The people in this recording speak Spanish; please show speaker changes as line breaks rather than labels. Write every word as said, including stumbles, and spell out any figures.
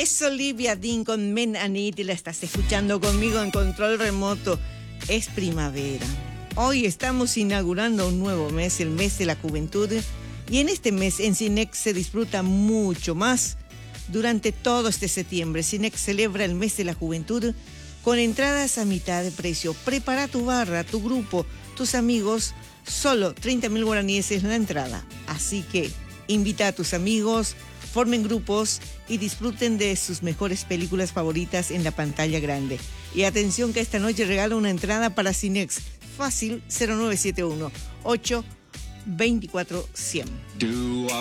Es Olivia Dean con Men and It y la estás escuchando conmigo en control remoto. Es primavera. Hoy estamos inaugurando un nuevo mes, el mes de la juventud. Y en este mes en Cinex se disfruta mucho más. Durante todo este septiembre, Cinex celebra el mes de la juventud con entradas a mitad de precio. Prepara tu barra, tu grupo, tus amigos. Solo treinta mil guaraníes es la entrada. Así que invita a tus amigos, formen grupos y disfruten de sus mejores películas favoritas en la pantalla grande. Y atención que esta noche regalo una entrada para Cinex. Fácil, cero nueve siete uno, ocho, veinticuatro, cien.